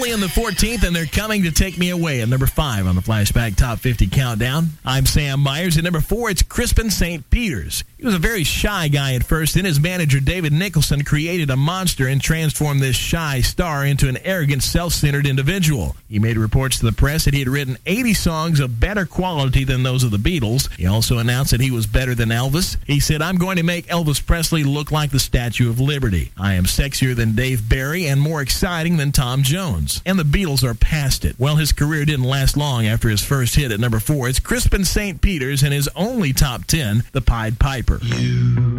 early in the 14th, and they're coming to take me away at number 5 on the Flashback Top 50 Countdown. I'm Sam Myers. At number 4, it's Crispin St. Peters. He was a very shy guy at first, then his manager David Nicholson created a monster and transformed this shy star into an arrogant, self-centered individual. He made reports to the press that he had written 80 songs of better quality than those of the Beatles. He also announced that he was better than Elvis. He said, "I'm going to make Elvis Presley look like the Statue of Liberty. I am sexier than Dave Barry and more exciting than Tom Jones." And the Beatles are past it. Well, his career didn't last long after his first hit at number 4. It's Crispin St. Peters and his only top 10, The Pied Piper. You